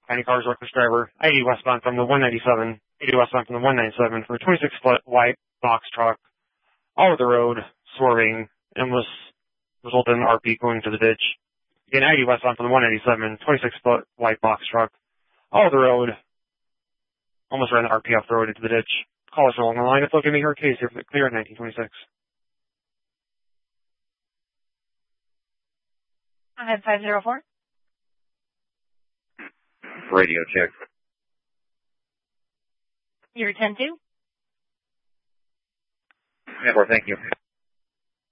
County Cars reckless driver, 80 westbound from the 197, 80 westbound from the 197 for a 26-foot white box truck all over the road, swerving, and was resulted in an RP going to the ditch. Again, 80 westbound from the 187, 26-foot white box truck all over the road, almost ran the RP off the road into the ditch. Call us along the line if they'll give me her case here for the clear in 1926. I have 504. Radio check. You're 10-2. Yeah, well, thank you.